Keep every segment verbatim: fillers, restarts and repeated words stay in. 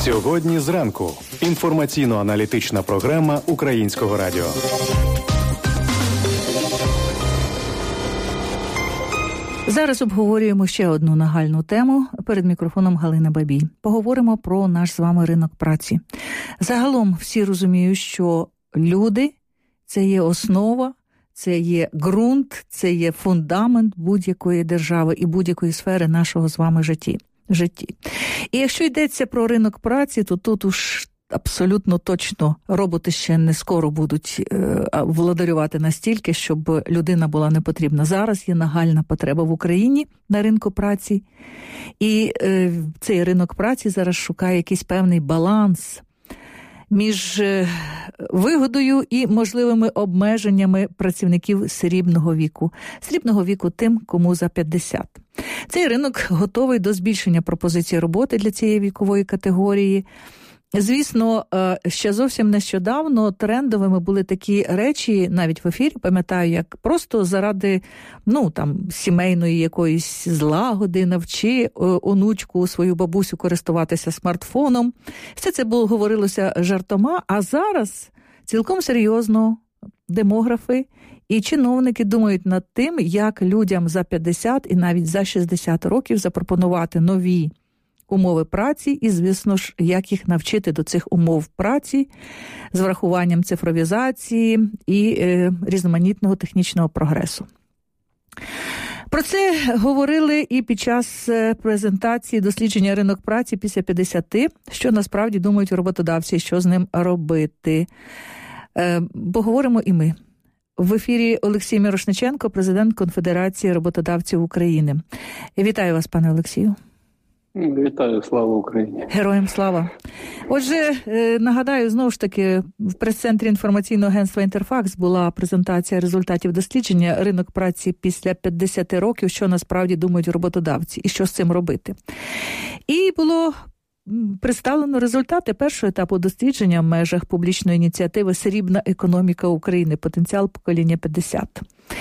Сьогодні зранку. Інформаційно-аналітична програма Українського радіо. Зараз обговорюємо ще одну нагальну тему. Перед мікрофоном Галина Бабій. Поговоримо про наш з вами ринок праці. Загалом всі розуміють, що люди – це є основа, це є ґрунт, це є фундамент будь-якої держави і будь-якої сфери нашого з вами житті. житті. І якщо йдеться про ринок праці, то тут уж абсолютно точно роботи ще не скоро будуть е, владарювати настільки, щоб людина була не потрібна. Зараз є нагальна потреба в Україні на ринку праці. І е, цей ринок праці зараз шукає якийсь певний баланс між вигодою і можливими обмеженнями працівників срібного віку. Срібного віку тим, кому за п'ятдесят. Цей ринок готовий до збільшення пропозицій роботи для цієї вікової категорії. Звісно, ще зовсім нещодавно трендовими були такі речі, навіть в ефірі, пам'ятаю, як просто заради, ну, там, сімейної якоїсь злагоди, навчи онучку, свою бабусю користуватися смартфоном. Все це було говорилося жартома, а зараз цілком серйозно демографи і чиновники думають над тим, як людям за п'ятдесят і навіть за шістдесят років запропонувати нові умови праці і, звісно ж, як їх навчити до цих умов праці з врахуванням цифровізації і е, різноманітного технічного прогресу. Про це говорили і під час презентації дослідження ринок праці після п'ятдесяти, що насправді думають роботодавці, що з ним робити. Е, бо говоримо і ми. В ефірі Олексій Мірошниченко, президент Конфедерації роботодавців України. Вітаю вас, пане Олексію. Вітаю, слава Україні. Героям слава. Отже, нагадаю, знову ж таки, в прес-центрі інформаційного агентства «Інтерфакс» була презентація результатів дослідження ринок праці після п'ятдесяти років, що насправді думають роботодавці і що з цим робити. І було представлено результати першого етапу дослідження в межах публічної ініціативи «Срібна економіка України. Потенціал покоління п'ятдесят».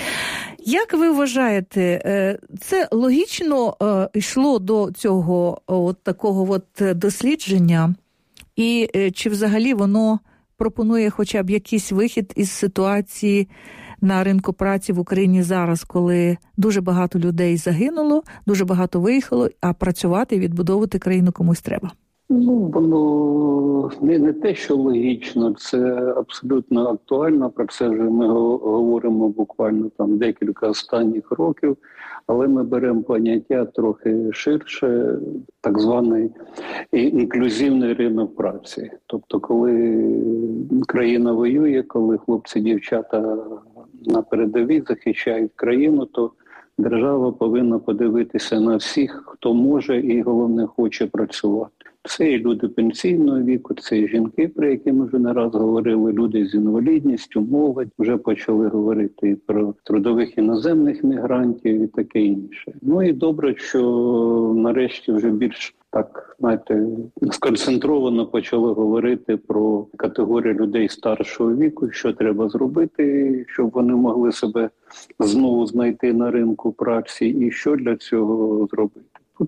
Як ви вважаєте, це логічно йшло до цього от такого от дослідження? І чи взагалі воно пропонує хоча б якийсь вихід із ситуації на ринку праці в Україні зараз, коли дуже багато людей загинуло, дуже багато виїхало, а працювати і відбудовувати країну комусь треба? Ну, воно не, не те, що логічно, це абсолютно актуально, про це вже ми говоримо буквально там декілька останніх років, але ми беремо поняття трохи ширше, так званий інклюзивний ринок праці. Тобто, коли країна воює, коли хлопці-дівчата на передовій захищають країну, то держава повинна подивитися на всіх, хто може і, головне, хоче працювати. Це і люди пенсійного віку, це і жінки, про які ми вже не раз говорили, люди з інвалідністю, молодь. Вже почали говорити і про трудових іноземних мігрантів і таке інше. Ну і добре, що нарешті вже більш так, знаєте, сконцентровано почали говорити про категорію людей старшого віку, що треба зробити, щоб вони могли себе знову знайти на ринку праці і що для цього зробити. Тут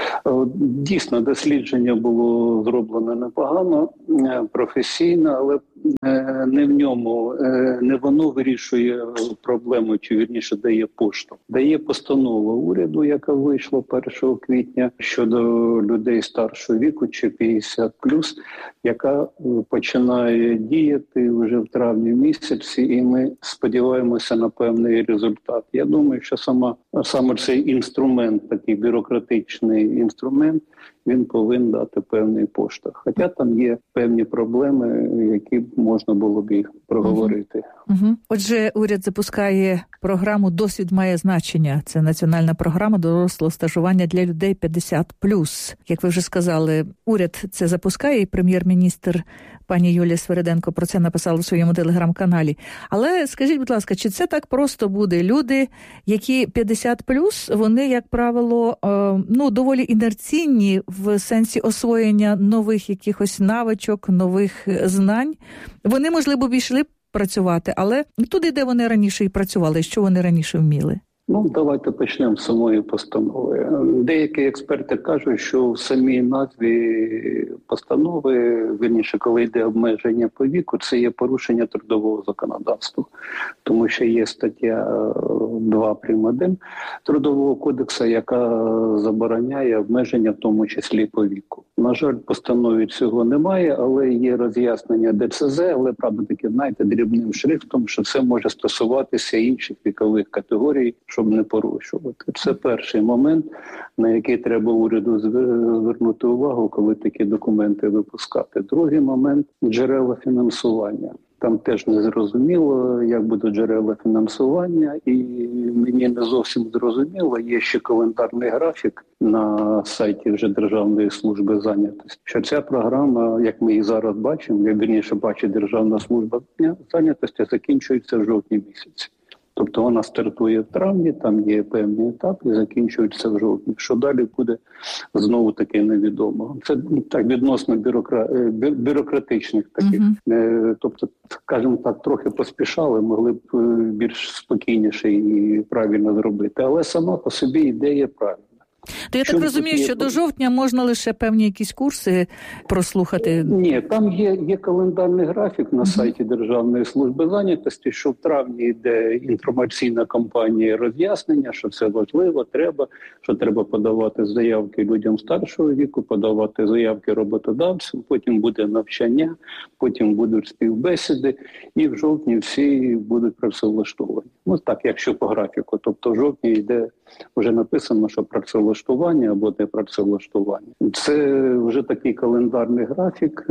дійсно дослідження було зроблено непогано, професійно, але не в ньому, не воно вирішує проблему, чи вірніше дає поштовх. Дає постанова уряду, яка вийшла першого квітня щодо людей старшого віку чи п'ятдесят плюс, яка починає діяти вже в травні місяці, і ми сподіваємося на певний результат. Я думаю, що сама, саме цей інструмент, такий бюрократичний інструмент, він повинен дати певний поштовх. Хоча там є певні проблеми, які можна було б їх проговорити. Угу. Угу. Отже, уряд запускає програму «Досвід має значення». Це національна програма дорослого стажування для людей п'ятдесят плюс. Як ви вже сказали, уряд це запускає, і прем'єр-міністр пані Юлія Свериденко про це написала у своєму телеграм-каналі. Але скажіть, будь ласка, чи це так просто буде? Люди, які п'ятдесят плюс, вони, як правило, ну, доволі інерційні в сенсі освоєння нових якихось навичок, нових знань. Вони, можливо, б йшли працювати, але туди, де вони раніше і працювали, що вони раніше вміли. Ну, давайте почнемо з самої постанови. Деякі експерти кажуть, що в самій назві постанови, вірніше, коли йде обмеження по віку, це є порушення трудового законодавства. Тому що є стаття два прим. один Трудового кодексу, яка забороняє обмеження, в тому числі по віку. На жаль, в постанові цього немає, але є роз'яснення Де Це Зе, але, правда, таки, знаєте, дрібним шрифтом, що це може стосуватися інших вікових категорій, щоб не порушувати. Це перший момент, на який треба уряду звернути увагу, коли такі документи випускати. Другий момент – джерела фінансування. Там теж не зрозуміло, як будуть джерела фінансування, і мені не зовсім зрозуміло, є ще календарний графік на сайті вже Державної служби зайнятості, що ця програма, як ми її зараз бачимо, як вірніше бачить Державна служба зайнятості, закінчується в жовтні місяці. Тобто вона стартує в травні, там є певні етапи, і закінчується в жовтні. Що далі буде, знову таки невідомо. Це так відносно бюрокра... бюрократичних таких. Uh-huh. Тобто, скажімо так, трохи поспішали, могли б більш спокійніше і правильно зробити. Але сама по собі ідея правильна. То я Чому так розумію, що до жовтня можна лише певні якісь курси прослухати? Ні, там є, є календарний графік на сайті Державної служби зайнятості, що в травні йде інформаційна кампанія роз'яснення, що це важливо, треба, що треба подавати заявки людям старшого віку, подавати заявки роботодавцям, потім буде навчання, потім будуть співбесіди, і в жовтні всі будуть працевлаштовані. Ну так, якщо по графіку. Тобто в жовтні йде, вже написано, що працевлаштування або не працевлаштування. Це вже такий календарний графік.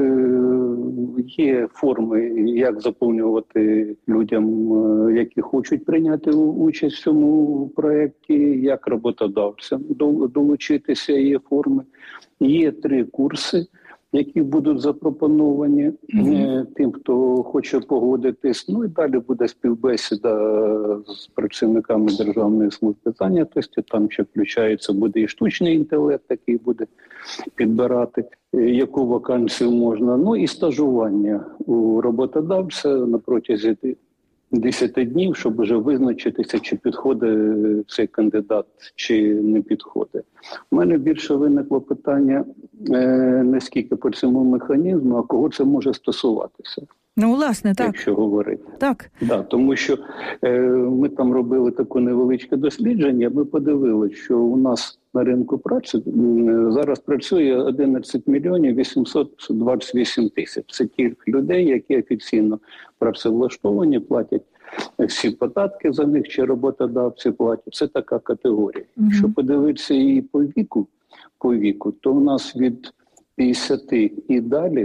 Є форми, як заповнювати людям, які хочуть прийняти участь в цьому проєкті, як роботодавцям долучитися, є форми. Є три курси, які будуть запропоновані mm-hmm. тим, хто хоче погодитись. Ну і далі буде співбесіда з працівниками Державної служби зайнятості. Там ще включається, буде і штучний інтелект, який буде підбирати, яку вакансію можна. Ну і стажування у роботодавця на протязі десять днів, щоб вже визначитися, чи підходить цей кандидат, чи не підходить. У мене більше виникло питання е, не скільки по цьому механізму, а кого це може стосуватися. Ну, власне, так. Якщо говорити. Так. Да, тому що е, ми там робили таке невеличке дослідження, ми подивилися, що у нас на ринку праці зараз працює одинадцять мільйонів вісімсот двадцять вісім тисяч. Це тільки людей, які офіційно працевлаштовані, платять всі податки за них, чи роботодавці платять. Це така категорія. Mm-hmm. Якщо подивитися її по віку, по віку, то у нас від п'ятдесят і далі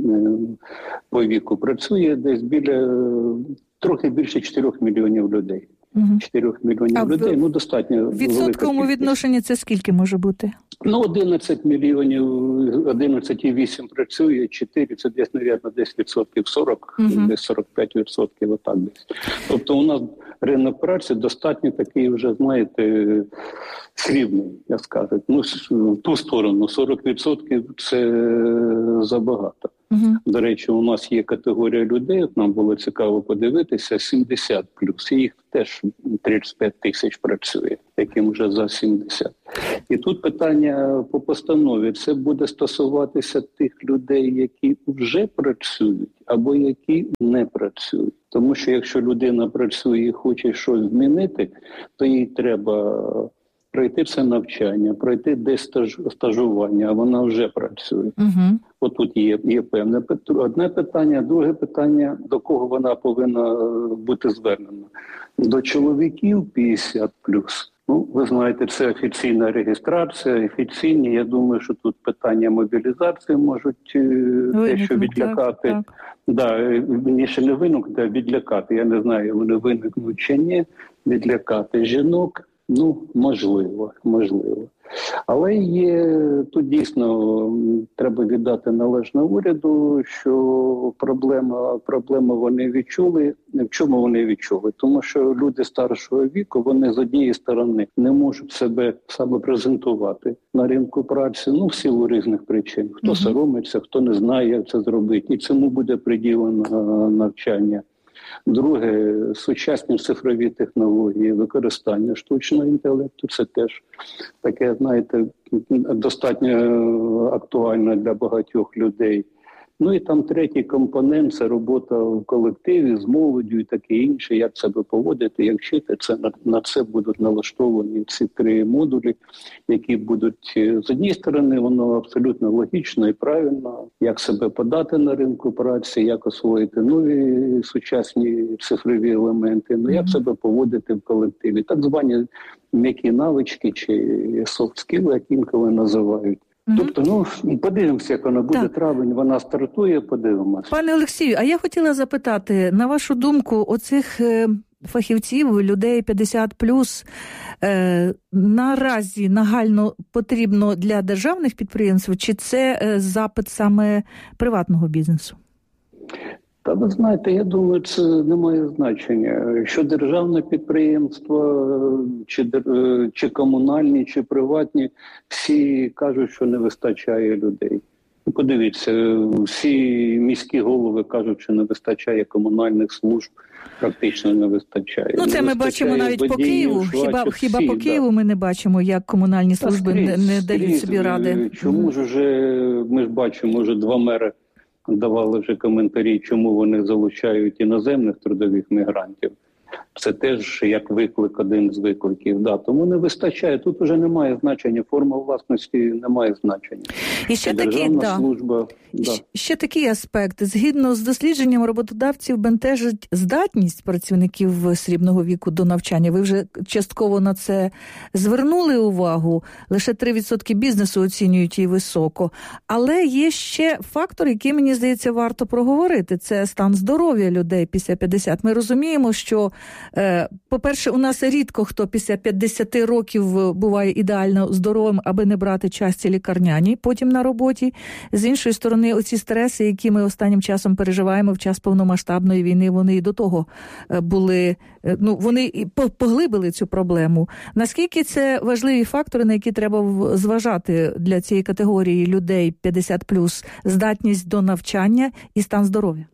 по віку працює десь біля, трохи більше чотирьох мільйонів людей. Угу. чотирьох мільйонів а людей, в... ну достатньо. В відсотковому відношенні це скільки може бути? Ну, одинадцять мільйонів, одинадцять цілих вісім працює, чотири, це десь, мабуть, десь відсотків сорок, угу. десь сорок п'ять відсотків, отак десь. Тобто у нас ринок праці достатньо такий вже, знаєте, срібний, я скажу. Ну, в ту сторону, сорок відсотків це забагато. Uh-huh. До речі, у нас є категорія людей, от нам було цікаво подивитися, сімдесят плюс, і їх теж тридцять п'ять тисяч працює, яким вже за сімдесят. І тут питання по постанові, це буде стосуватися тих людей, які вже працюють, або які не працюють. Тому що якщо людина працює і хоче щось змінити, то їй треба пройти це навчання, пройти десь стаж, стажування, а вона вже працює. Угу. От тут є, є певне одне питання, друге питання, до кого вона повинна бути звернена. До чоловіків п'ятдесят плюс. Ну, ви знаєте, це офіційна реєстрація, офіційні. Я думаю, що тут питання мобілізації можуть дещо відлякати. Так, так. Да, мені ще не виникне, а відлякати. Я не знаю, вони виникнуть чи ні. Відлякати жінок. Ну, можливо, можливо. Але є, тут дійсно треба віддати належне уряду, що проблема, проблема вони відчули. В чому вони відчули? Тому що люди старшого віку, вони з однієї сторони не можуть себе саме презентувати на ринку праці, ну, в силу різних причин. Хто mm-hmm. соромиться, хто не знає, як це зробити. І цьому буде приділено навчання Друге, сучасні цифрові технології, використання штучного інтелекту, це теж таке, знаєте, достатньо актуально для багатьох людей. Ну і там третій компонент – це робота в колективі з молоддю і таке інше, як себе поводити, як вчити. Це, на, на це будуть налаштовані ці три модулі, які будуть, з однієї сторони, воно абсолютно логічно і правильно, як себе подати на ринку праці, як освоїти нові сучасні цифрові елементи, ну як себе поводити в колективі. Так звані м'які навички чи софт-скіли, як інколи називають. Mm-hmm. Тобто, ну, подивимося, як вона буде, так. Травень, вона стартує, подивимося. Пане Олексію, а я хотіла запитати, на вашу думку, оцих е, фахівців, людей п'ятдесят плюс, е, наразі нагально потрібно для державних підприємств, чи це е, запит саме приватного бізнесу? Та ви знаєте, я думаю, це не має значення. Що державне підприємство, чи, чи комунальні, чи приватні, всі кажуть, що не вистачає людей. Подивіться, всі міські голови кажуть, що не вистачає комунальних служб, практично не вистачає. Ну, це не ми бачимо навіть водіїв, по Києву. Хіба, всі, хіба по Києву да. Ми не бачимо, як комунальні Та служби скрізь, не, не дають скрізь. собі ради? Чому ж уже, ми ж бачимо, вже два мери давали вже коментарі, чому вони залучають іноземних трудових мігрантів. Це теж як виклик, один з викликів. Да, тому не вистачає. Тут вже немає значення. Форма власності не має значення. І ще такий, да. служба. Да. Ще такий аспект. Згідно з дослідженням роботодавців, бентежить здатність працівників срібного віку до навчання. Ви вже частково на це звернули увагу. Лише три відсотки бізнесу оцінюють її високо. Але є ще фактор, який, мені здається, варто проговорити. Це стан здоров'я людей після п'ятдесят. Ми розуміємо, що по-перше, у нас рідко хто після п'ятдесят років буває ідеально здоровим, аби не брати часті лікарняні потім на роботі. З іншої сторони, оці стреси, які ми останнім часом переживаємо в час повномасштабної війни, вони і до того були, ну, вони і поглибили цю проблему. Наскільки це важливі фактори, на які треба зважати для цієї категорії людей п'ятдесят плюс, здатність до навчання і стан здоров'я?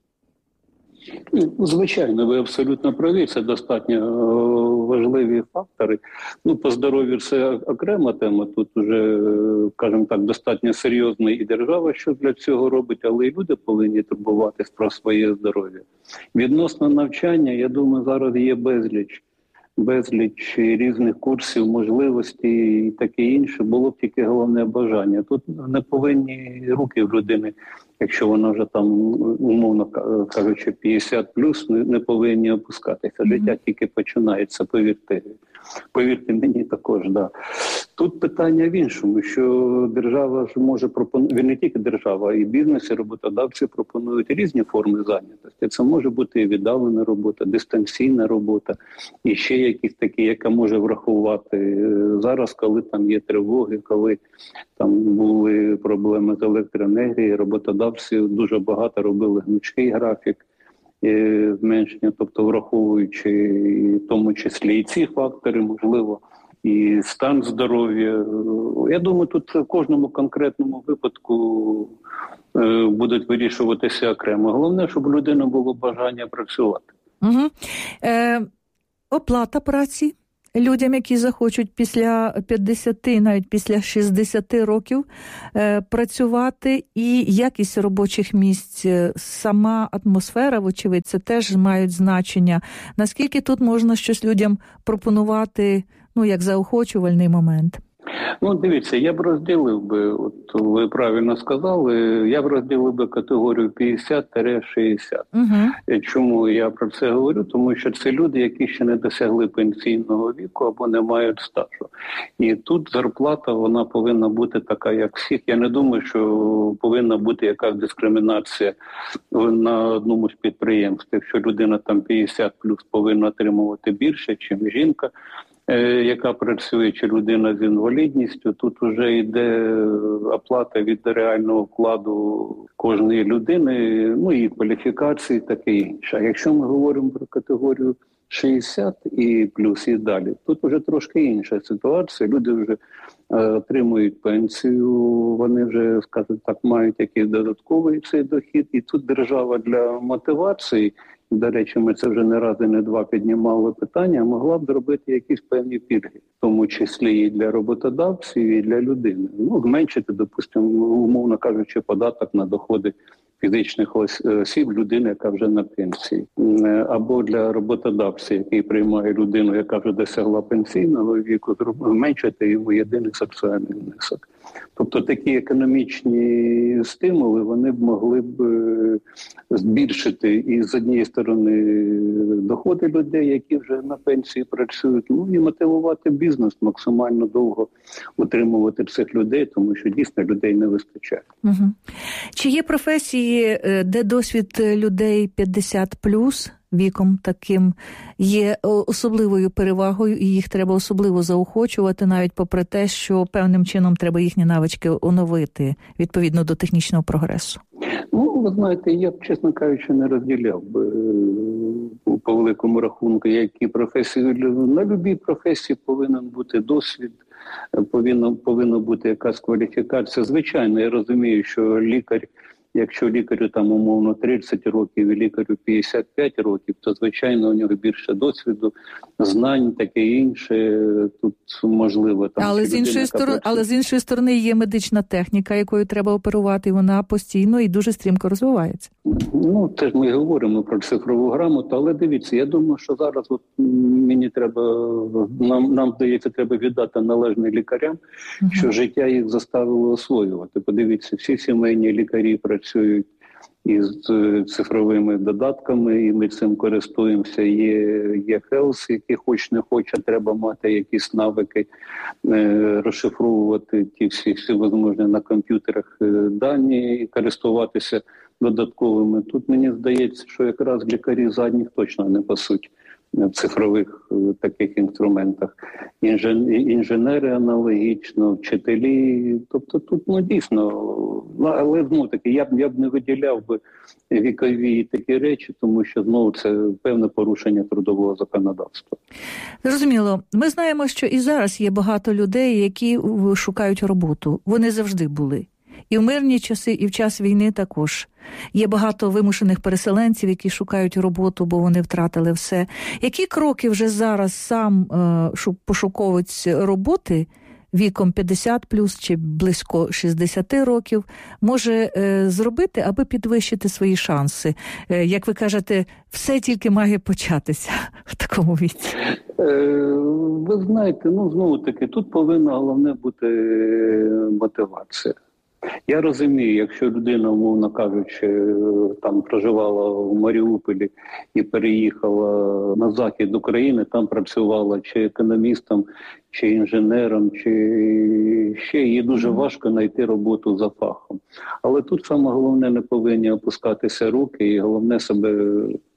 Звичайно, ви абсолютно праві, це достатньо важливі фактори. Ну, по здоров'ю це окрема тема, тут вже, скажімо так, достатньо серйозна і держава, що для цього робить, але і люди повинні турбуватись про своє здоров'я. Відносно навчання, я думаю, зараз є безліч. безліч різних курсів, можливостей і таке інше, було б тільки головне бажання. Тут не повинні руки в людини, якщо вона вже там, умовно кажучи, п'ятдесят плюс, не, не повинні опускатися. Mm-hmm. Життя тільки починається, повірте. Повірте мені також, да. Тут питання в іншому, що держава ж може пропонувати, не тільки держава, а і бізнес, і роботодавці пропонують різні форми зайнятості. Це може бути і віддалена робота, дистанційна робота, і ще якісь такі, яка може врахувати зараз, коли там є тривоги, коли там були проблеми з електроенергією, роботодавці дуже багато робили гнучкий графік, зменшення, тобто враховуючи в тому числі і ці фактори, можливо, і стан здоров'я. Я думаю, тут в кожному конкретному випадку е, будуть вирішуватися окремо. Головне, щоб у людини було бажання працювати. Угу. Е, оплата праці людям, які захочуть після п'ятдесяти, навіть після шістдесяти років е, працювати, і якість робочих місць, сама атмосфера, вочевидь, це теж мають значення. Наскільки тут можна щось людям пропонувати, ну, як заохочувальний момент? Ну, дивіться, я б розділив би, от ви правильно сказали, я б розділив би категорію п'ятдесят шістдесят. Угу. Чому я про це говорю? Тому що це люди, які ще не досягли пенсійного віку або не мають стажу. І тут зарплата, вона повинна бути така, як всіх. Я не думаю, що повинна бути якась дискримінація на одному з підприємств. Якщо людина там п'ятдесят плюс повинна отримувати більше, ніж жінка, яка працює, чи людина з інвалідністю, тут вже йде оплата від реального вкладу кожної людини, ну і кваліфікації, таке інше. А якщо ми говоримо про категорію шістдесят і плюс і далі, тут вже трошки інша ситуація. Люди вже е, отримують пенсію, вони вже, скажімо так, мають якийсь додатковий цей дохід. І тут держава для мотивації до речі, ми це вже не раз і не два піднімали питання, могла б зробити якісь певні пільги, в тому числі і для роботодавців, і для людини. Ну, зменшити, допустимо, умовно кажучи, податок на доходи фізичних осіб людини, яка вже на пенсії. Або для роботодавця, який приймає людину, яка вже досягла пенсійного віку, зменшити йому єдиний соціальний внесок. Тобто такі економічні стимули, вони б могли б збільшити і з однієї сторони доходи людей, які вже на пенсії працюють, ну і мотивувати бізнес максимально довго утримувати цих людей, тому що дійсно людей не вистачає. Угу. Чи є професії, де досвід людей п'ятдесят плюс віком таким є особливою перевагою, і їх треба особливо заохочувати, навіть попри те, що певним чином треба їхні навички оновити відповідно до технічного прогресу? Ну, ви знаєте, я б, чесно кажучи, не розділяв би по великому рахунку, які професії. На любій професії повинен бути досвід, повинна, повинна бути якась кваліфікація. Звичайно, я розумію, що лікар, якщо лікарю там умовно тридцять років і лікарю п'ятдесят п'ять років, то, звичайно, у нього більше досвіду, знань, таке інше, тут можливо. Там, але, з іншої сторони, але з іншої сторони є медична техніка, якою треба оперувати, і вона постійно і дуже стрімко розвивається. Ну, це ж ми говоримо про цифрову грамоту, але дивіться, я думаю, що зараз от мені треба, нам, нам здається, треба віддати належне лікарям, uh-huh. що життя їх заставило освоювати. Подивіться, всі сімейні лікарі працюють із цифровими додатками, і ми цим користуємося. Є, є Health, який хоч не хоче, треба мати якісь навики, е, розшифровувати ті всі, всі можливі на комп'ютерах дані і користуватися додатковими. Тут мені здається, що якраз лікарі задніх точно не пасуть в цифрових таких інструментах. Інжен... Інженери аналогічно, вчителі. Тобто тут, ну, дійсно, але, знову таки, я б, я б не виділяв би вікові такі речі, тому що, знову, це певне порушення трудового законодавства. Зрозуміло. Ми знаємо, що і зараз є багато людей, які шукають роботу. Вони завжди були. І в мирні часи, і в час війни також. Є багато вимушених переселенців, які шукають роботу, бо вони втратили все. Які кроки вже зараз сам е, пошуковець роботи віком п'ятдесят плюс чи близько шістдесят років може е, зробити, аби підвищити свої шанси? Е, як ви кажете, все тільки має початися в такому віці. Е, ви знаєте, ну, знову таки, тут повинна головне бути мотивація. Я розумію, якщо людина, умовно кажучи, там проживала в Маріуполі і переїхала на захід України, там працювала чи економістом, чи інженером, чи ще, їй дуже важко знайти роботу за фахом. Але тут саме головне, не повинні опускатися руки і головне себе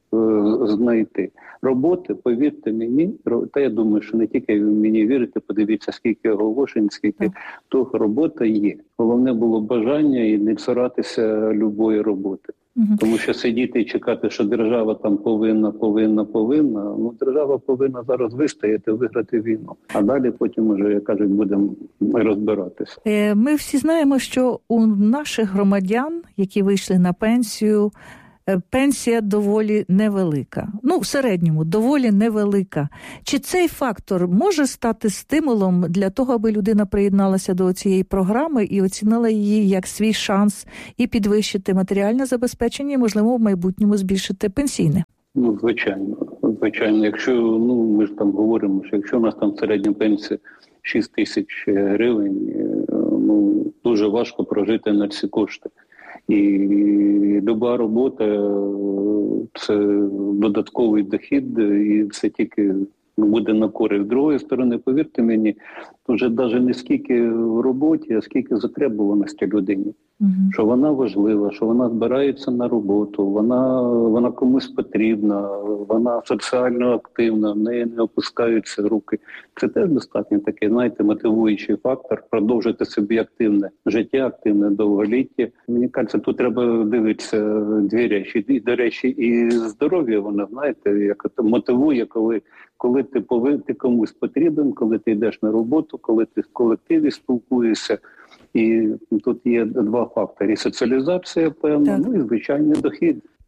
знайти. Роботи, повірте мені, та я думаю, що не тільки мені вірите, подивіться, скільки оголошень, скільки того, робота є. Головне було бажання і не цуратися любої роботи. Угу. Тому що сидіти і чекати, що держава там повинна, повинна, повинна, ну держава повинна зараз вистояти, виграти війну. А далі потім уже, як кажуть, будемо розбиратися. Ми всі знаємо, що у наших громадян, які вийшли на пенсію, пенсія доволі невелика. Ну, в середньому, доволі невелика. Чи цей фактор може стати стимулом для того, аби людина приєдналася до цієї програми і оцінила її як свій шанс і підвищити матеріальне забезпечення і, можливо, в майбутньому збільшити пенсійне? Ну, звичайно. Звичайно. Якщо, ну, ми ж там говоримо, що якщо у нас там середня пенсія шість тисяч гривень, ну, дуже важко прожити на ці кошти. І люба робота – це додатковий дохід, і це тільки буде на користь. З другої сторони, повірте мені, вже навіть не скільки в роботі, а скільки затребуваності людині. Угу. Що вона важлива, що вона збирається на роботу, вона, вона комусь потрібна, вона соціально активна, в неї не опускаються руки. Це теж достатньо такий, знаєте, мотивуючий фактор продовжити собі активне життя, активне довголіття. Мені кажеться, тут треба дивитися дві речі. І, до речі, і здоров'я, воно, знаєте, як мотивує, коли, коли ти, повин, ти комусь потрібен, коли ти йдеш на роботу, коли ти в колективі спілкуєшся. І тут є два фактори. І соціалізація, певна, ну і звичайний дохід.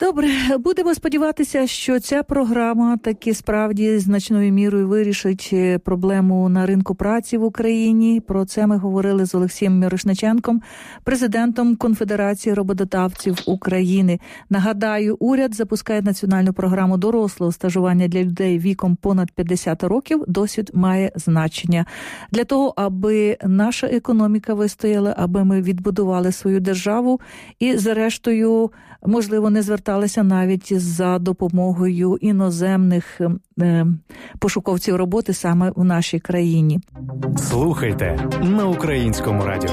Добре, будемо сподіватися, що ця програма таки справді значною мірою вирішить проблему на ринку праці в Україні. Про це ми говорили з Олексієм Мірошниченком, президентом Конфедерації роботодавців України. Нагадаю, уряд запускає національну програму дорослого стажування для людей віком понад п'ятдесят років. Досвід має значення. Для того, аби наша економіка вистояла, аби ми відбудували свою державу і, зрештою, можливо, не зверталися навіть за допомогою іноземних е, пошуковців роботи саме в нашій країні. Слухайте на Українському радіо.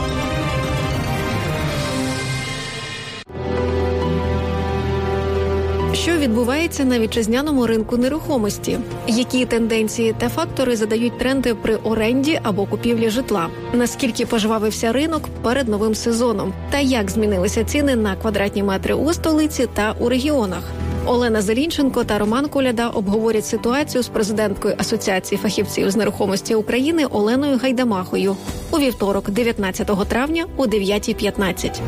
Що відбувається на вітчизняному ринку нерухомості? Які тенденції та фактори задають тренди при оренді або купівлі житла? Наскільки пожвавився ринок перед новим сезоном? Та як змінилися ціни на квадратні метри у столиці та у регіонах? Олена Зелінченко та Роман Коляда обговорять ситуацію з президенткою Асоціації фахівців з нерухомості України Оленою Гайдамахою у вівторок, дев'ятнадцятого травня о дев'ята п'ятнадцять.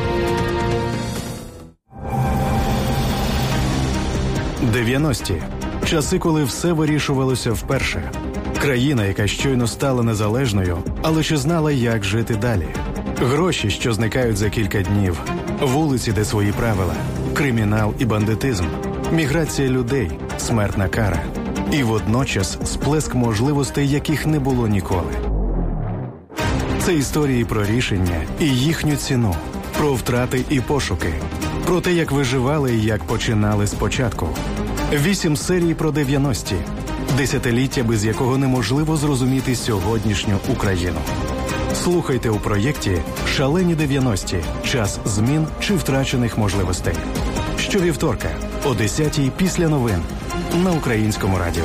дев'яності. Часи, коли все вирішувалося вперше. Країна, яка щойно стала незалежною, але чи знала, як жити далі. Гроші, що зникають за кілька днів. Вулиці, де свої правила. Кримінал і бандитизм. Міграція людей. Смертна кара. І водночас сплеск можливостей, яких не було ніколи. Це історії про рішення і їхню ціну. Про втрати і пошуки. Про те, як виживали і як починали спочатку. Вісім серій про дев'яності. Десятиліття, без якого неможливо зрозуміти сьогоднішню Україну. Слухайте у проєкті «Шалені дев'яності. Час змін чи втрачених можливостей». Щовівторка о десятій після новин на Українському радіо.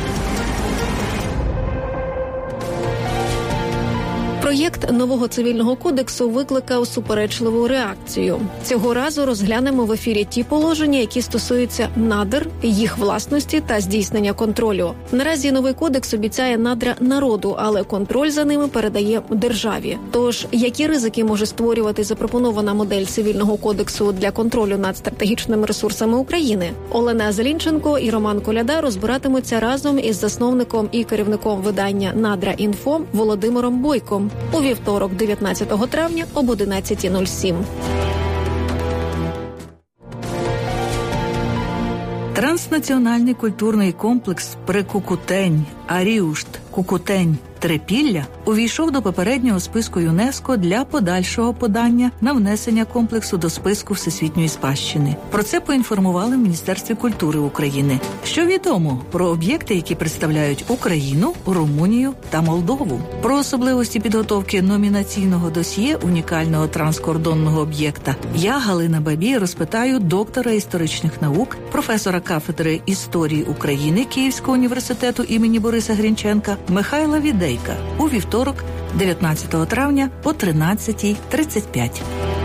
Проєкт нового цивільного кодексу викликав суперечливу реакцію. Цього разу розглянемо в ефірі ті положення, які стосуються надр, їх власності та здійснення контролю. Наразі новий кодекс обіцяє надра народу, але контроль за ними передає державі. Тож, які ризики може створювати запропонована модель цивільного кодексу для контролю над стратегічними ресурсами України? Олена Зелінченко і Роман Коляда розбиратимуться разом із засновником і керівником видання «Надра.Інфо» Володимиром Бойком у вівторок, дев'ятнадцятого травня об одинадцята нуль сім. Транснаціональний культурний комплекс «Прикукутень», «Аріушт», «Кукутень», «Трипілля» увійшов до попереднього списку ЮНЕСКО для подальшого подання на внесення комплексу до списку всесвітньої спадщини. Про це поінформували в Міністерстві культури України. Що відомо про об'єкти, які представляють Україну, Румунію та Молдову? Про особливості підготовки номінаційного досьє унікального транскордонного об'єкта я, Галина Бабій, розпитаю доктора історичних наук, професора кафедри історії України Київського університету імені Бориса Грінченка Михайла Відейка у вівторок, дев'ятнадцятого травня о тринадцята тридцять п'ять.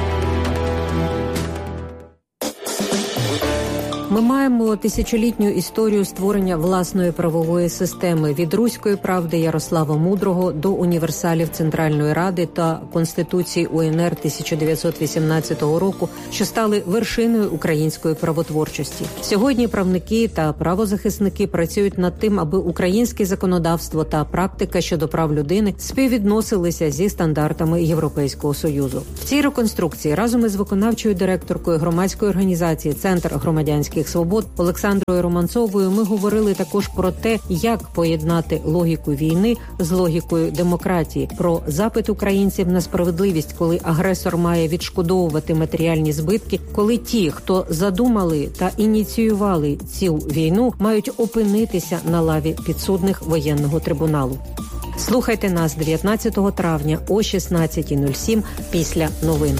Ми маємо тисячолітню історію створення власної правової системи від Руської правди Ярослава Мудрого до універсалів Центральної Ради та Конституції УНР тисяча дев'ятсот вісімнадцятого року, що стали вершиною української правотворчості. Сьогодні правники та правозахисники працюють над тим, аби українське законодавство та практика щодо прав людини співвідносилися зі стандартами Європейського Союзу. В цій реконструкції разом із виконавчою директоркою громадської організації «Центр громадянських свобод» Олександрою Романцовою ми говорили також про те, як поєднати логіку війни з логікою демократії, про запит українців на справедливість, коли агресор має відшкодовувати матеріальні збитки, коли ті, хто задумали та ініціювали цю війну, мають опинитися на лаві підсудних воєнного трибуналу. Слухайте нас дев'ятнадцятого травня о шістнадцята нуль сім після новин.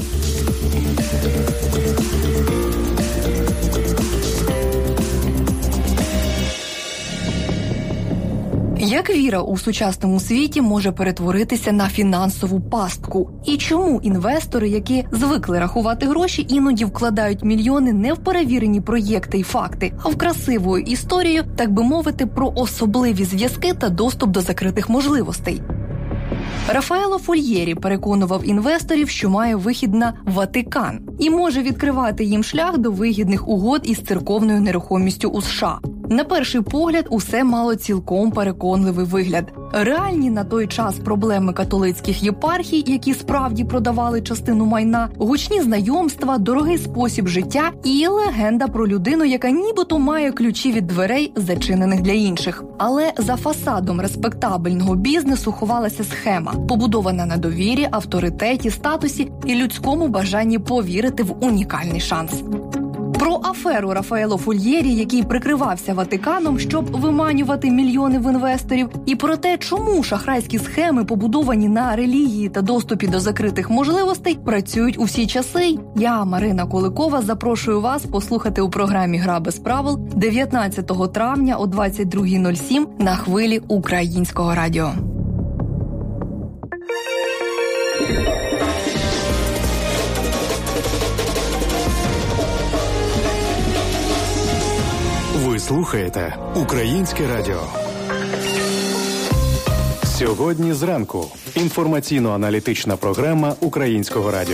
Як віра у сучасному світі може перетворитися на фінансову пастку? І чому інвестори, які звикли рахувати гроші, іноді вкладають мільйони не в перевірені проєкти і факти, а в красиву історію, так би мовити, про особливі зв'язки та доступ до закритих можливостей? Рафаело Фольєрі переконував інвесторів, що має вихід на Ватикан і може відкривати їм шлях до вигідних угод із церковною нерухомістю у США. На перший погляд, усе мало цілком переконливий вигляд. Реальні на той час проблеми католицьких єпархій, які справді продавали частину майна, гучні знайомства, дорогий спосіб життя і легенда про людину, яка нібито має ключі від дверей, зачинених для інших. Але за фасадом респектабельного бізнесу ховалася схема, побудована на довірі, авторитеті, статусі і людському бажанні повірити в унікальний шанс. Про аферу Рафаело Фольєрі, який прикривався Ватиканом, щоб виманювати мільйони в інвесторів, і про те, чому шахрайські схеми, побудовані на релігії та доступі до закритих можливостей, працюють у всі часи. Я, Марина Куликова, запрошую вас послухати у програмі «Гра без правил» дев'ятнадцятого травня о двадцять друга нуль сім на хвилі Українського радіо. Ви слухаєте Українське радіо. Сьогодні зранку. Інформаційно-аналітична програма Українського радіо.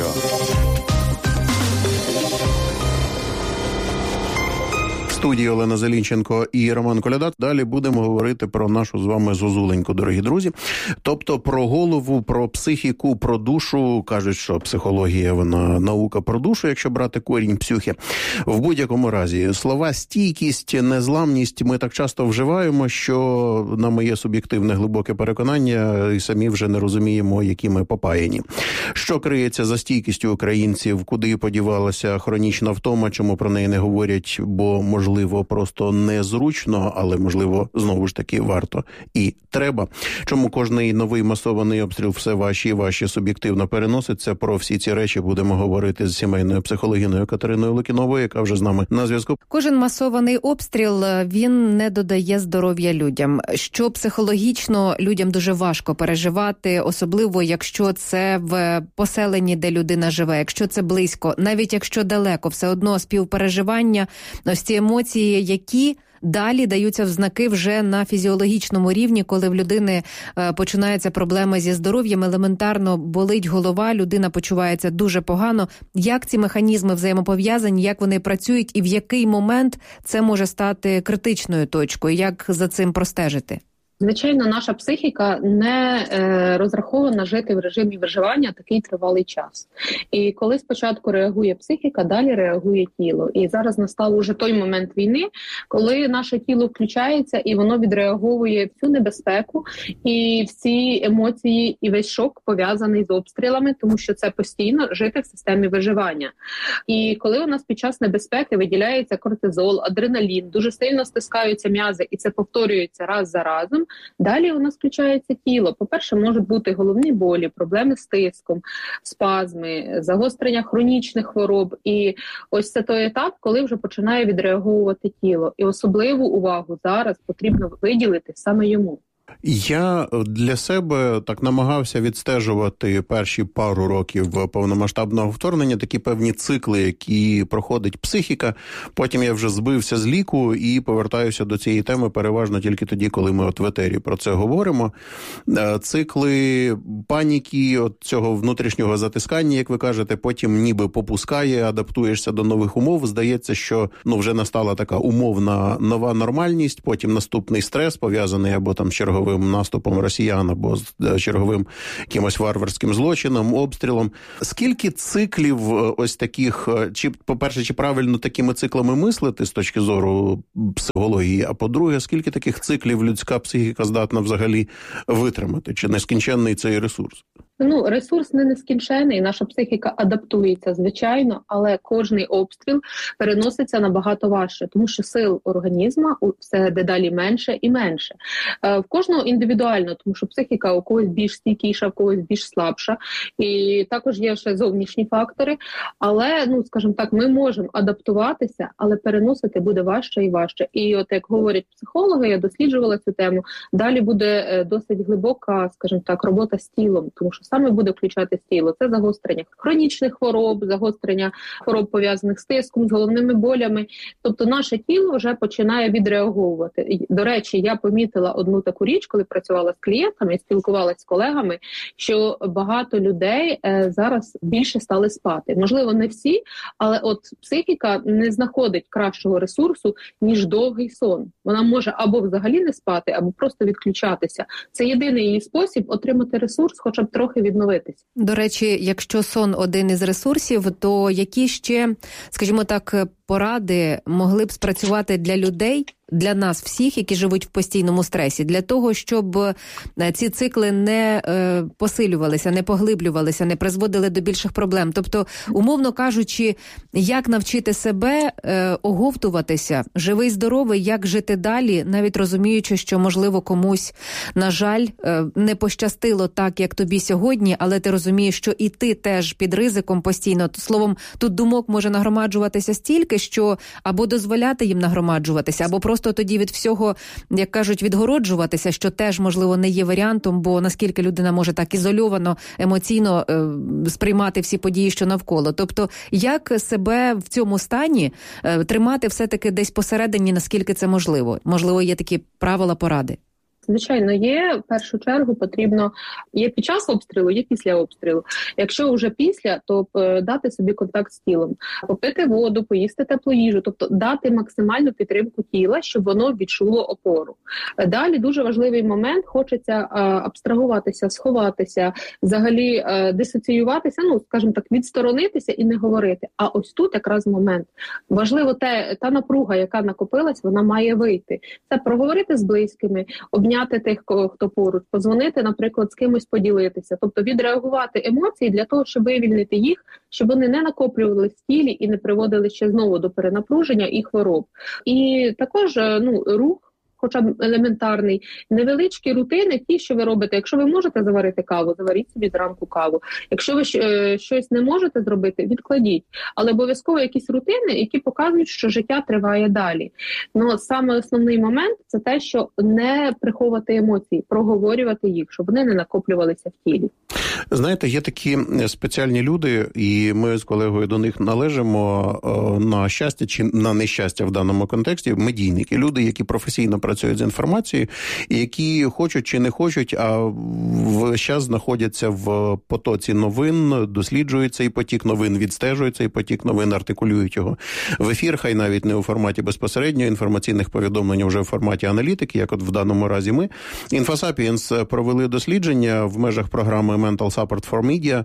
В студії Олена Зелінченко і Роман Коляда. Далі будемо говорити про нашу з вами зозуленьку, дорогі друзі. Тобто про голову, про психіку, про душу. Кажуть, що психологія, вона наука про душу, якщо брати корінь псюхи. В будь-якому разі, слова стійкість, незламність ми так часто вживаємо, що на моє суб'єктивне глибоке переконання і самі вже не розуміємо, які ми попаяні. Що криється за стійкістю українців, куди подівалася хронічна втома, чому про неї не говорять, бо, можливо, Можливо, просто незручно, але, можливо, знову ж таки варто і треба. Чому кожний новий масований обстріл все важче і важче суб'єктивно переноситься? Про всі ці речі будемо говорити з сімейною психологиною Катериною Лукіновою, яка вже з нами на зв'язку. Кожен масований обстріл, він не додає здоров'я людям. Що психологічно людям дуже важко переживати, особливо якщо це в поселенні, де людина живе, якщо це близько, навіть якщо далеко, все одно співпереживання, ось ці емоції, які далі даються в знаки вже на фізіологічному рівні, коли в людини е, починаються проблеми зі здоров'ям, елементарно болить голова, людина почувається дуже погано. Як ці механізми взаємопов'язані, як вони працюють і в який момент це може стати критичною точкою, як за цим простежити? Звичайно, наша психіка не е, розрахована жити в режимі виживання такий тривалий час. І коли спочатку реагує психіка, далі реагує тіло. І зараз настав уже той момент війни, коли наше тіло включається і воно відреаговує всю небезпеку і всі емоції і весь шок пов'язаний з обстрілами, тому що це постійно жити в системі виживання. І коли у нас під час небезпеки виділяється кортизол, адреналін, дуже сильно стискаються м'язи, і це повторюється раз за разом, далі у нас включається тіло. По-перше, можуть бути головні болі, проблеми з тиском, спазми, загострення хронічних хвороб. І ось це той етап, коли вже починає відреаговувати тіло. І особливу увагу зараз потрібно виділити саме йому. Я для себе так намагався відстежувати перші пару років повномасштабного вторгнення, такі певні цикли, які проходить психіка. Потім я вже збився з ліку і повертаюся до цієї теми переважно тільки тоді, коли ми от в етері про це говоримо. Цикли паніки, от цього внутрішнього затискання, як ви кажете, потім ніби попускає, адаптуєшся до нових умов. Здається, що ну вже настала така умовна нова нормальність, потім наступний стрес, пов'язаний або там з черговим наступом росіян, або з черговим якимось варварським злочином, обстрілом. Скільки циклів ось таких, чи, по-перше, чи правильно такими циклами мислити з точки зору психології, а по-друге, скільки таких циклів людська психіка здатна взагалі витримати? Чи нескінченний цей ресурс? Ну, ресурс не нескінчений, наша психіка адаптується, звичайно, але кожний обстріл переноситься набагато важче, тому що сил організму все дедалі менше і менше. В кожного індивідуально, тому що психіка у когось більш стійкіша, у когось більш слабша, і також є ще зовнішні фактори, але, ну, скажімо так, ми можемо адаптуватися, але переносити буде важче і важче. І от як говорять психологи, я досліджувала цю тему, далі буде досить глибока, скажімо так, робота з тілом, тому що саме буде включатись тіло. Це загострення хронічних хвороб, загострення хвороб, пов'язаних з тиском, з головними болями. Тобто наше тіло вже починає відреагувати. І, до речі, я помітила одну таку річ, коли працювала з клієнтами і спілкувалася з колегами, що багато людей е, зараз більше стали спати. Можливо, не всі, але от психіка не знаходить кращого ресурсу, ніж довгий сон. Вона може або взагалі не спати, або просто відключатися. Це єдиний її спосіб отримати ресурс, хоча б трохи відновитися. До речі, якщо сон один із ресурсів, то які ще, скажімо так, поради могли б спрацювати для людей, для нас всіх, які живуть в постійному стресі, для того, щоб ці цикли не е, посилювалися, не поглиблювалися, не призводили до більших проблем. Тобто, умовно кажучи, як навчити себе е, оговтуватися, живий, здоровий, як жити далі, навіть розуміючи, що, можливо, комусь, на жаль, е, не пощастило так, як тобі сьогодні, але ти розумієш, що і ти теж під ризиком постійно. Словом, тут думок може нагромаджуватися стільки, що або дозволяти їм нагромаджуватися, або просто тоді від всього, як кажуть, відгороджуватися, що теж, можливо, не є варіантом, бо наскільки людина може так ізольовано, емоційно е, сприймати всі події, що навколо. Тобто, як себе в цьому стані е, тримати все-таки десь посередині, наскільки це можливо? Можливо, є такі правила, поради? Звичайно, є. В першу чергу потрібно, є під час обстрілу, є після обстрілу. Якщо вже після, то дати собі контакт з тілом. Попити воду, поїсти теплу їжу, тобто дати максимальну підтримку тіла, щоб воно відчуло опору. Далі дуже важливий момент, хочеться абстрагуватися, сховатися, взагалі дисоціюватися, ну, скажімо так, відсторонитися і не говорити. А ось тут якраз момент. Важливо те, та напруга, яка накопилась, вона має вийти. Це проговорити з близькими, обняти тих, хто поруч, подзвонити, наприклад, з кимось поділитися, тобто відреагувати емоції для того, щоб вивільнити їх, щоб вони не накоплювалися в тілі і не приводили ще знову до перенапруження і хвороб. І також, ну, рух, хоча б елементарний, невеличкі рутини, ті, що ви робите. Якщо ви можете заварити каву, заваріть собі зранку каву. Якщо ви е, щось не можете зробити, відкладіть. Але обов'язково якісь рутини, які показують, що життя триває далі. Ну, саме основний момент – це те, що не приховувати емоції, проговорювати їх, щоб вони не накоплювалися в тілі. Знаєте, є такі спеціальні люди, і ми з колегою до них належимо, на щастя чи на нещастя в даному контексті, медійники, люди, які професійно працюють з інформацією, і які хочуть чи не хочуть, а весь час знаходяться в потоці новин, досліджують цей потік новин, відстежують цей потік новин, артикулюють його в ефір, хай навіть не у форматі безпосередньо інформаційних повідомлень, вже в форматі аналітики, як от в даному разі ми. InfoSapiens провели дослідження в межах програми Mental Support for Media,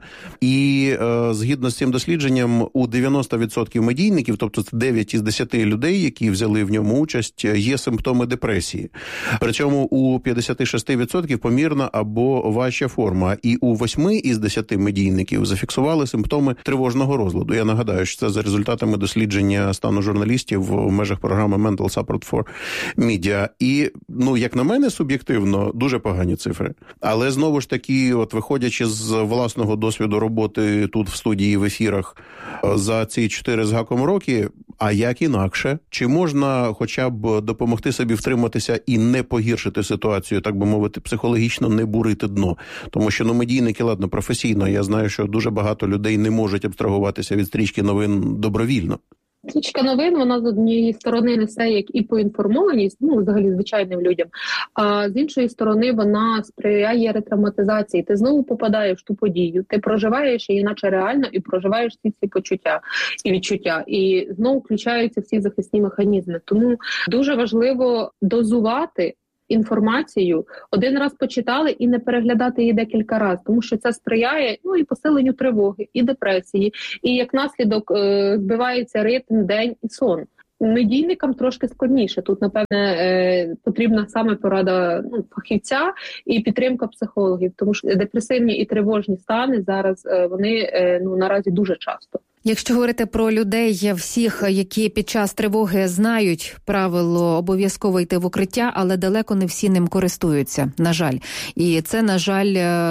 і е, згідно з цим дослідженням у дев'яносто відсотків медійників, тобто дев'ять із десяти людей, які взяли в ньому участь, є симптоми депресії. Причому у п'ятдесят шість відсотків помірна або важча форма. І у восьми із десяти медійників зафіксували симптоми тривожного розладу. Я нагадаю, що це за результатами дослідження стану журналістів в межах програми Mental Support for Media. І, ну, як на мене, суб'єктивно, дуже погані цифри. Але, знову ж таки, от виходячи з власного досвіду роботи тут в студії, в ефірах за ці чотири з гаком роки, а як інакше? Чи можна хоча б допомогти собі втриматися і не погіршити ситуацію, так би мовити, психологічно не бурити дно? Тому що, ну, медійники, ладно, професійно, я знаю, що дуже багато людей не можуть абстрагуватися від стрічки новин добровільно. Стрічка новин, вона з однієї сторони несе як і поінформованість, ну, взагалі, звичайним людям, а з іншої сторони вона сприяє ретравматизації. Ти знову попадаєш в ту подію, ти проживаєш її наче реально і проживаєш всі ці почуття і відчуття. І знову включаються всі захисні механізми. Тому дуже важливо дозувати інформацію, один раз почитали і не переглядати її декілька разів, тому що це сприяє, ну, і посиленню тривоги, і депресії, і як наслідок е- збивається ритм, день і сон. Медійникам трошки складніше. Тут, напевне, е- потрібна саме порада, ну, фахівця і підтримка психологів, тому що депресивні і тривожні стани зараз е- вони е- ну, наразі дуже часто. Якщо говорити про людей всіх, які під час тривоги знають правило обов'язково йти в укриття, але далеко не всі ним користуються, на жаль. І це, на жаль,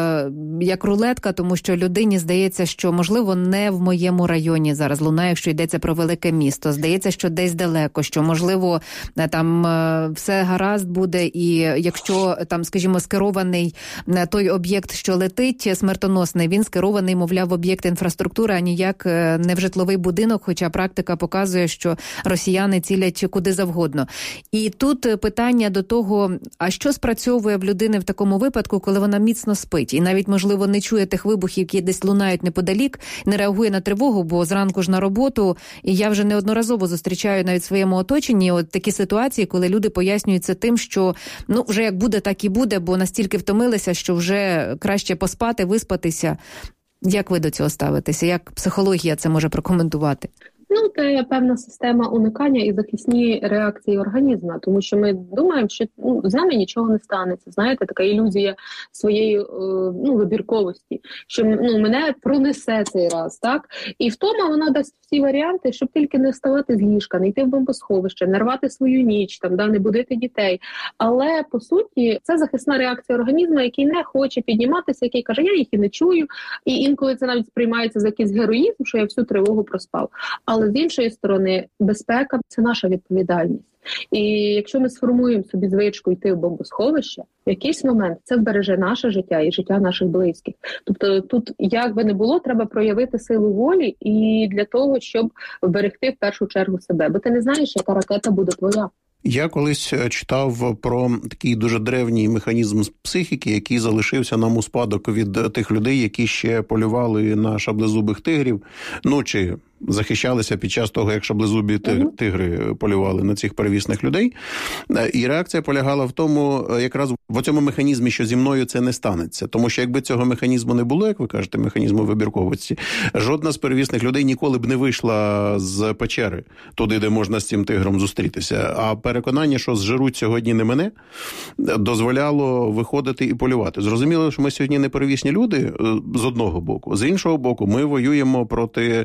як рулетка, тому що людині здається, що, можливо, не в моєму районі зараз лунає, якщо йдеться про велике місто. Здається, що десь далеко, що, можливо, там все гаразд буде, і якщо, там, скажімо, скерований той об'єкт, що летить, смертоносний, він скерований, мовляв, в об'єкт інфраструктури, а ніяк не в житловий будинок, хоча практика показує, що росіяни цілять куди завгодно. І тут питання до того, а що спрацьовує в людини в такому випадку, коли вона міцно спить і навіть, можливо, не чує тих вибухів, які десь лунають неподалік, не реагує на тривогу, бо зранку ж на роботу, і я вже неодноразово зустрічаю навіть в своєму оточенні от такі ситуації, коли люди пояснюються тим, що ну вже як буде, так і буде, бо настільки втомилися, що вже краще поспати, виспатися. Як ви до цього ставитеся? Як психологія це може прокоментувати? Ну, це певна система уникання і захисні реакції організму, тому що ми думаємо, що ну, з нами нічого не станеться. Знаєте, така ілюзія своєї ну, вибірковості, що ну, мене пронесе цей раз, так? І втома вона дасть всі варіанти, щоб тільки не вставати з ліжка, не йти в бомбосховище, не рвати свою ніч, там, да, не будити дітей. Але, по суті, це захисна реакція організму, який не хоче підніматися, який каже, я їх і не чую. І інколи це навіть сприймається за якийсь героїзм, що я всю тривогу проспав. Але з іншої сторони, безпека – це наша відповідальність. І якщо ми сформуємо собі звичку йти в бомбосховище, в якийсь момент це вбереже наше життя і життя наших близьких. Тобто тут, як би не було, треба проявити силу волі і для того, щоб вберегти в першу чергу себе. Бо ти не знаєш, яка ракета буде твоя. Я колись читав про такий дуже древній механізм психіки, який залишився нам у спадок від тих людей, які ще полювали на шаблезубих тигрів, ну чи захищалися під час того, як шаблезубі тигри полювали на цих перевісних людей. І реакція полягала в тому, якраз в цьому механізмі, що зі мною це не станеться. Тому що якби цього механізму не було, як ви кажете, механізму вибірковості, жодна з перевісних людей ніколи б не вийшла з печери, туди, де можна з цим тигром зустрітися. А переконання, що зжеруть сьогодні не мене, дозволяло виходити і полювати. Зрозуміло, що ми сьогодні не перевісні люди з одного боку. З іншого боку, ми воюємо проти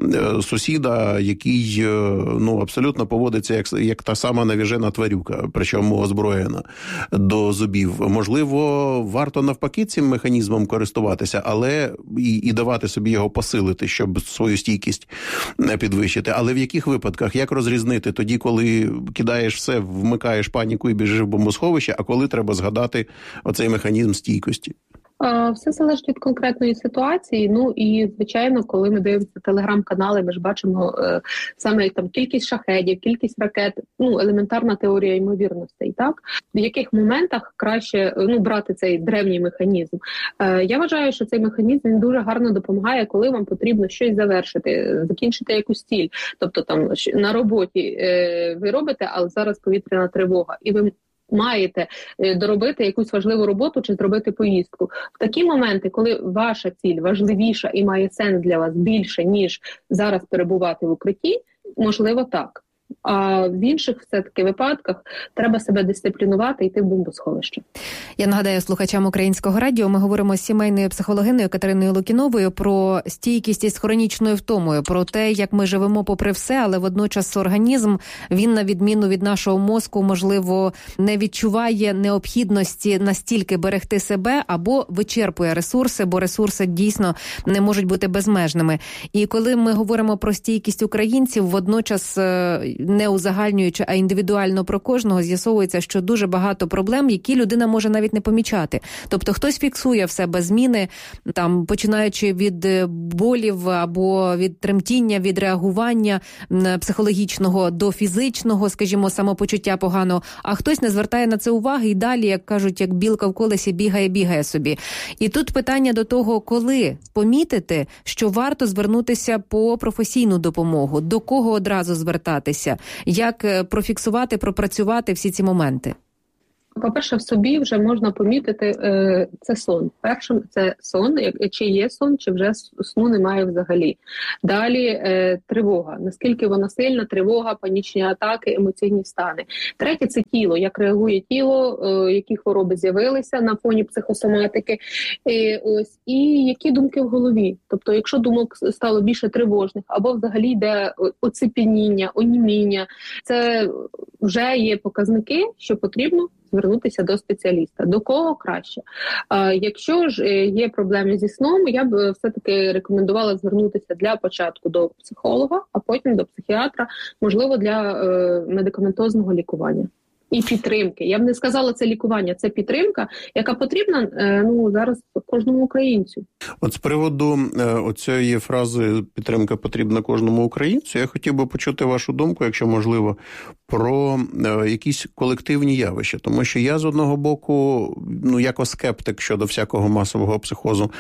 сусіда, який ну, абсолютно поводиться як, як та сама навіжена тварюка, причому озброєна до зубів. Можливо, варто навпаки цим механізмом користуватися, але і, і давати собі його посилити, щоб свою стійкість підвищити. Але в яких випадках? Як розрізнити тоді, коли кидаєш все, вмикаєш паніку і біжиш в бомбосховище, а коли треба згадати оцей механізм стійкості? Все залежить від конкретної ситуації. Ну і, звичайно, коли ми дивимося телеграм-канали, ми ж бачимо е, саме там кількість шахедів, кількість ракет, ну, елементарна теорія ймовірностей, так? В яких моментах краще ну, брати цей древній механізм? Е, я вважаю, що цей механізм він дуже гарно допомагає, коли вам потрібно щось завершити, закінчити якусь ціль. Тобто там на роботі е, ви робите, але зараз повітряна тривога, і ви маєте доробити якусь важливу роботу чи зробити поїздку. В такі моменти, коли ваша ціль важливіша і має сенс для вас більше, ніж зараз перебувати в укритті, можливо, так. А в інших все-таки випадках треба себе дисциплінувати і йти в бомбосховище. Я нагадаю слухачам Українського радіо, ми говоримо з сімейною психологиною Катериною Лукіновою про стійкість із хронічною втомою, про те, як ми живемо попри все, але водночас організм, він на відміну від нашого мозку, можливо, не відчуває необхідності настільки берегти себе або вичерпує ресурси, бо ресурси дійсно не можуть бути безмежними. І коли ми говоримо про стійкість українців, водночас не узагальнюючи, а індивідуально про кожного, з'ясовується, що дуже багато проблем, які людина може навіть не помічати. Тобто хтось фіксує в себе зміни, там, починаючи від болів або від тремтіння, від реагування психологічного до фізичного, скажімо, самопочуття поганого, а хтось не звертає на це уваги і далі, як кажуть, як білка в колесі бігає-бігає собі. І тут питання до того, коли помітити, що варто звернутися по професійну допомогу, до кого одразу звертатися, як профіксувати, пропрацювати всі ці моменти? По-перше, в собі вже можна помітити е, це сон. Першим це сон, як, чи є сон, чи вже сну немає взагалі. Далі е, тривога. Наскільки вона сильна, тривога, панічні атаки, емоційні стани. Третє – це тіло. Як реагує тіло, е, які хвороби з'явилися на фоні психосоматики. Е, ось, і які думки в голові. Тобто, якщо думок стало більше тривожних, або взагалі йде оцепеніння, оніміння, це вже є показники, що потрібно звернутися до спеціаліста. До кого краще? А, якщо ж є проблеми зі сном, я б все-таки рекомендувала звернутися для початку до психолога, а потім до психіатра, можливо, для е, медикаментозного лікування. І підтримки. Я б не сказала, це лікування, це підтримка, яка потрібна е, ну, зараз кожному українцю. От з приводу е, оцієї фрази «підтримка потрібна кожному українцю», я хотів би почути вашу думку, якщо можливо, про е, якісь колективні явища. Тому що я, з одного боку, ну, як скептик щодо всякого масового психозу,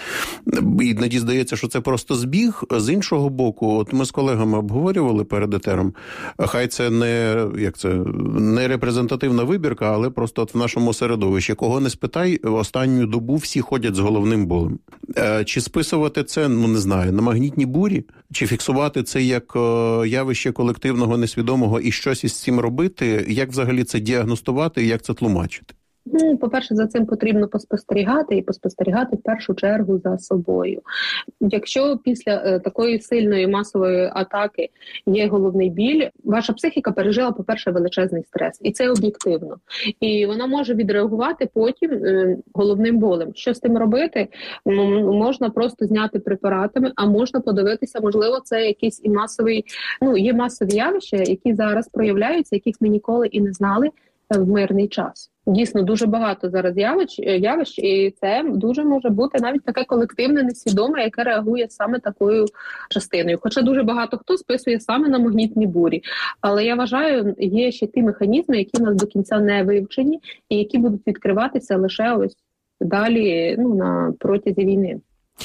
і іноді здається, що це просто збіг. З іншого боку, от ми з колегами обговорювали перед етером, хай це не, як це, не репрезентативна вибірка, але просто от в нашому середовищі, кого не спитай, останню добу всі ходять з головним болем. Е, чи списувати це, ну не знаю, на магнітні бурі? Чи фіксувати це як е, явище колективного несвідомого і щось із цим робити? Як взагалі це діагностувати і як це тлумачити? Ну, по-перше, за цим потрібно поспостерігати і поспостерігати в першу чергу за собою. Якщо після е, такої сильної масової атаки є головний біль, ваша психіка пережила, по-перше, величезний стрес. І це об'єктивно. І вона може відреагувати потім е, головним болем. Що з тим робити? М- можна просто зняти препаратами, а можна подивитися, можливо, це якийсь і масовий, ну, є масові явища, які зараз проявляються, яких ми ніколи і не знали в мирний час. Дійсно, дуже багато зараз явищ, явищ, і це дуже може бути навіть таке колективне, несвідоме, яке реагує саме такою частиною. Хоча дуже багато хто списує саме на магнітні бурі. Але я вважаю, є ще ті механізми, які в нас до кінця не вивчені, і які будуть відкриватися лише ось далі, ну, на протязі війни.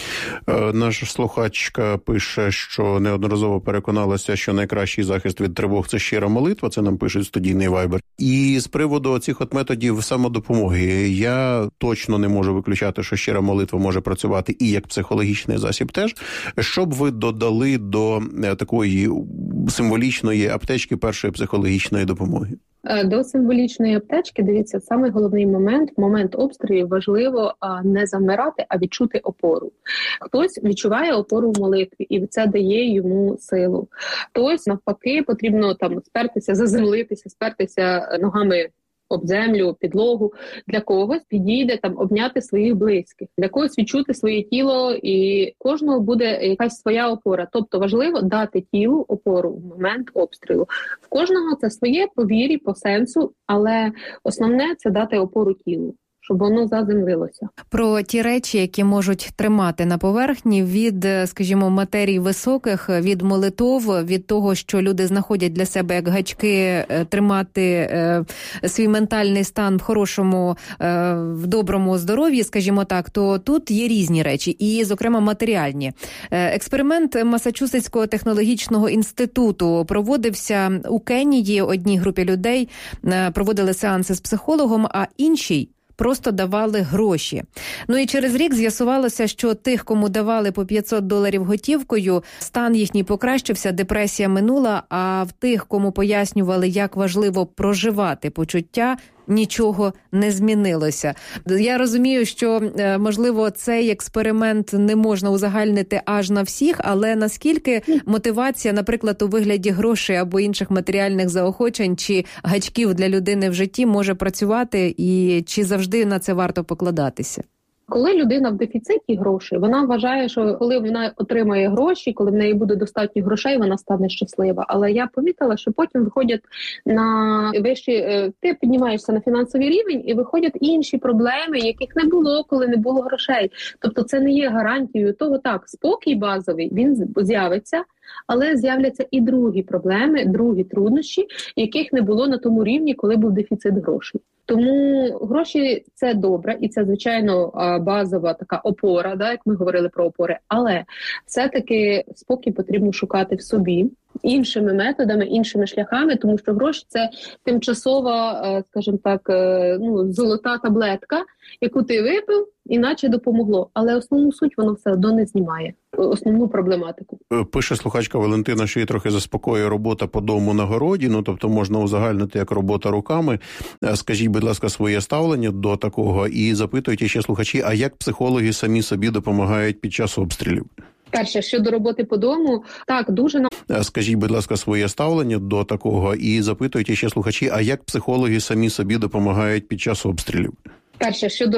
Наша слухачка пише, що неодноразово переконалася, що найкращий захист від тривог – це щира молитва, це нам пишуть студійний Вайбер. І з приводу цих от методів самодопомоги, я точно не можу виключати, що щира молитва може працювати і як психологічний засіб теж. Що б ви додали до такої символічної аптечки першої психологічної допомоги? До символічної аптечки, дивіться, самий головний момент, момент обстрілів важливо не замирати, а відчути опору. Хтось відчуває опору в молитві, і це дає йому силу. Хтось, навпаки, потрібно там спертися, заземлитися, спертися ногами об землю, підлогу. Для когось підійде там обняти своїх близьких, для когось відчути своє тіло, і кожного буде якась своя опора. Тобто важливо дати тілу опору в момент обстрілу. В кожного це своє по вірі, по сенсу, але основне – це дати опору тілу, щоб воно заземлилося. Про ті речі, які можуть тримати на поверхні від, скажімо, матерій високих, від молитов, від того, що люди знаходять для себе як гачки, тримати е, свій ментальний стан в хорошому, е, в доброму здоров'ї, скажімо так, то тут є різні речі, і, зокрема, матеріальні. Е, експеримент Масачусетського технологічного інституту проводився у Кенії. Одній групі людей е, проводили сеанси з психологом, а іншій просто давали гроші. Ну і через рік з'ясувалося, що тих, кому давали по п'ятсот доларів готівкою, стан їхній покращився, депресія минула, а в тих, кому пояснювали, як важливо проживати почуття, нічого не змінилося. Я розумію, що, можливо, цей експеримент не можна узагальнити аж на всіх, але наскільки мотивація, наприклад, у вигляді грошей або інших матеріальних заохочень чи гачків для людини в житті може працювати, і чи завжди на це варто покладатися? Коли людина в дефіциті грошей, вона вважає, що коли вона отримає гроші, коли в неї буде достатньо грошей, вона стане щаслива. Але я помітила, що потім виходять на вищі, ти піднімаєшся на фінансовий рівень і виходять інші проблеми, яких не було, коли не було грошей. Тобто це не є гарантією того, так, спокій базовий, він з'явиться, але з'являться і другі проблеми, другі труднощі, яких не було на тому рівні, коли був дефіцит грошей. Тому гроші – це добре, і це, звичайно, базова така опора, да, як ми говорили про опори, але все-таки спокій потрібно шукати в собі. іншими методами, іншими шляхами, тому що гроші – це тимчасова, скажімо так, ну, золота таблетка, яку ти випив, іначе допомогло. Але основну суть воно все одно не знімає, основну проблематику. Пише слухачка Валентина, що її трохи заспокоює робота по дому на городі, ну, тобто можна узагальнити як робота руками. Скажіть, будь ласка, своє ставлення до такого і запитують ще слухачі, а як психологи самі собі допомагають під час обстрілів? Перше, щодо роботи по дому, так, дуже... Скажіть, будь ласка, своє ставлення до такого і запитують ще слухачі, а як психологи самі собі допомагають під час обстрілів? Перше, щодо